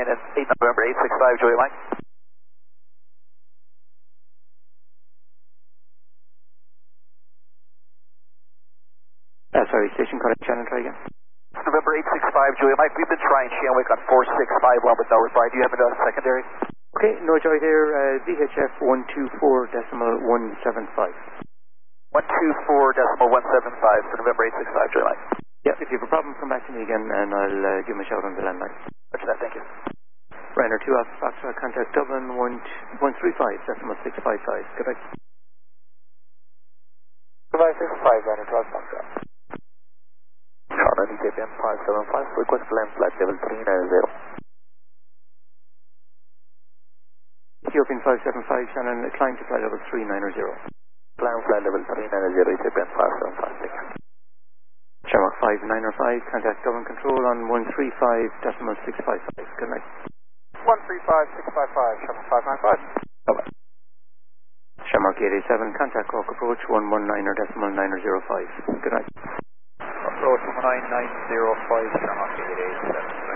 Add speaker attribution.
Speaker 1: and 8 November 865, Julia Mike.
Speaker 2: Sorry, station correct, Shannon, try again.
Speaker 1: November 865, Julia Mike. We've been trying Shanwick on 4651 with no reply. Do you have a secondary?
Speaker 2: Okay, no joy there. VHF 124.175.
Speaker 1: 124.175 for November 865, Julia Mike.
Speaker 2: Yeah, if you have a problem, come back to me again and I'll give him a shout on the landline.
Speaker 1: Roger that, thank you.
Speaker 2: Ryanair 2 Alpha Foxtrot, contact Dublin 135.655. Goodbye.
Speaker 1: Goodbye, 65, Ryanair 2 Alpha Foxtrot. Charlotte, EJPM 575, request land flight level 390.
Speaker 2: Ethiopian 575, Shannon, climb to flight level 390.
Speaker 1: Climb flight level 390, EJPM 575, thank you.
Speaker 2: Shamrock 595, contact Dublin Control on 135.655. Good night.
Speaker 1: 135.655, Shamrock 595. Bye-bye.
Speaker 2: Shamrock 887, contact Cork approach 119.905. Good night.
Speaker 1: Approach 19905, Shamrock 887.